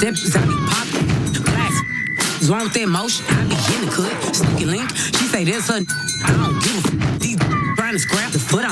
steps, I be popping. Glass. As long with that motion, I be in the cut. Sneaky link. She say that's her. I don't give a f. These trying to scrap the foot.